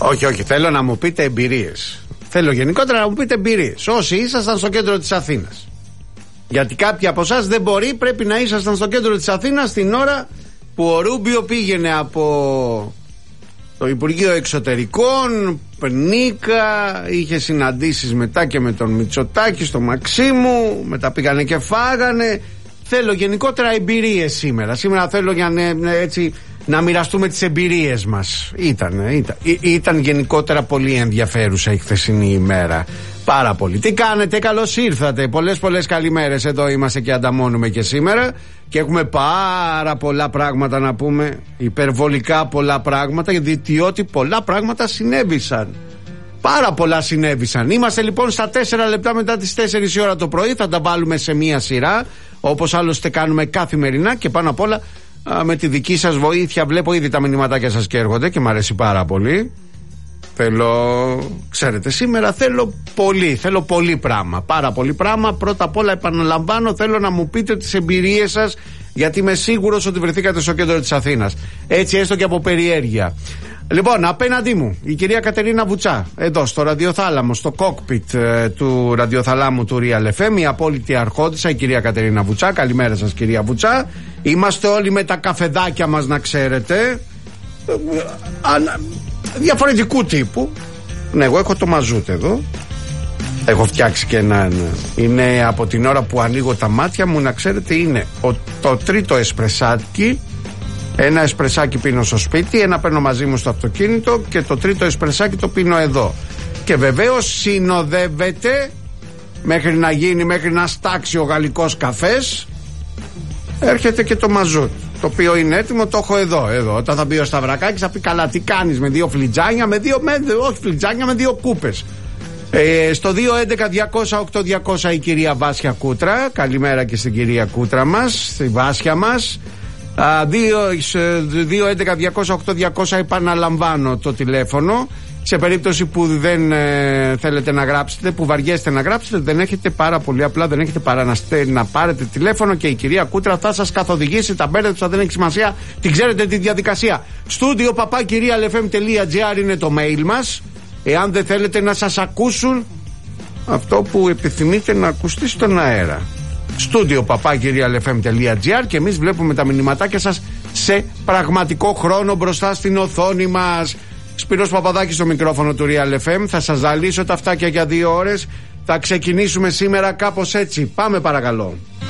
Όχι, θέλω να μου πείτε εμπειρίες. Θέλω γενικότερα να μου πείτε εμπειρίες. Όσοι ήσασταν στο κέντρο της Αθήνας. Γιατί κάποιοι από εσάς δεν μπορεί, πρέπει να ήσασταν στο κέντρο της Αθήνας την ώρα που ο Ρούμπιο πήγαινε από το Υπουργείο Εξωτερικών, Νίκα, είχε συναντήσεις μετά και με τον Μητσοτάκη στο Μαξίμου, μετά πήγανε και φάγανε. Θέλω γενικότερα εμπειρίες σήμερα. Σήμερα θέλω για έτσι να μοιραστούμε τις εμπειρίες μας. Ήταν γενικότερα πολύ ενδιαφέρουσα η χθεσινή ημέρα. Πάρα πολύ. Τι κάνετε, καλώς ήρθατε. Πολλές καλημέρες. Εδώ είμαστε και ανταμώνουμε και σήμερα. Και έχουμε πάρα πολλά πράγματα να πούμε. Υπερβολικά πολλά πράγματα. Διότι πολλά πράγματα συνέβησαν. Πάρα πολλά συνέβησαν. Είμαστε λοιπόν στα 4 λεπτά μετά τις 4 η ώρα το πρωί. Θα τα βάλουμε σε μία σειρά. Όπως άλλωστε κάνουμε καθημερινά. Και πάνω απ' όλα με τη δική σας βοήθεια. Βλέπω ήδη τα μηνυματάκια σας και έρχονται και μου αρέσει πάρα πολύ. Ξέρετε, σήμερα θέλω πολύ πράγμα. Πάρα πολύ πράγμα. Πρώτα απ' όλα, επαναλαμβάνω, θέλω να μου πείτε τις εμπειρίες σας, γιατί είμαι σίγουρος ότι βρεθήκατε στο κέντρο της Αθήνας. Έτσι, έστω και από περιέργεια. Λοιπόν, απέναντί μου η κυρία Κατερίνα Βουτσά, εδώ στο ραδιοθάλαμο, στο κόκπιτ του ραδιοθαλάμου του Real FM, η απόλυτη αρχόντισσα, η κυρία Κατερίνα Βουτσά. Καλημέρα σας, κυρία Βουτσά. Είμαστε όλοι με τα καφεδάκια μας, να ξέρετε. Διαφορετικού τύπου. Ναι, εγώ έχω το μαζούτ εδώ. Έχω φτιάξει και έναν. Είναι από την ώρα που ανοίγω τα μάτια μου, να ξέρετε, είναι το τρίτο εσπρεσάκι. Ένα εσπρεσάκι πίνω στο σπίτι, ένα παίρνω μαζί μου στο αυτοκίνητο και το τρίτο εσπρεσάκι το πίνω εδώ. Και βεβαίως συνοδεύεται μέχρι να στάξει ο γαλλικός καφές. Έρχεται και το μαζούτ, το οποίο είναι έτοιμο, το έχω εδώ. Όταν θα μπει ο Σταυρακάκης θα πει: καλά, τι κάνεις με 2 φλιτζάνια, όχι φλιτζάνια, με 2 κούπες. Στο 211-200-8200 η κυρία Βάσια Κούτρα. Καλημέρα και στην κυρία Κούτρα μας, στη Βάσια μας. 211-200-8200 επαναλαμβάνω το τηλέφωνο. Σε περίπτωση που δεν θέλετε να γράψετε, που βαριέστε να γράψετε, δεν έχετε, πάρα πολύ απλά, δεν έχετε παρά να πάρετε τηλέφωνο και η κυρία Κούτρα θα σας καθοδηγήσει. Τα μπέρδεψα, δεν έχει σημασία, την ξέρετε τη διαδικασία. studio@realfm.gr είναι το mail μας. Εάν δεν θέλετε να σας ακούσουν αυτό που επιθυμείτε να ακουστεί στον αέρα, studio@realfm.gr, και εμείς βλέπουμε τα μηνυματάκια σας σε πραγματικό χρόνο μπροστά στην οθόνη μας. Σπύρος Παπαδάκης στο μικρόφωνο του Real FM. Θα σας ζαλίσω τα αυτάκια για 2 ώρες. Θα ξεκινήσουμε σήμερα κάπως έτσι. Πάμε παρακαλώ.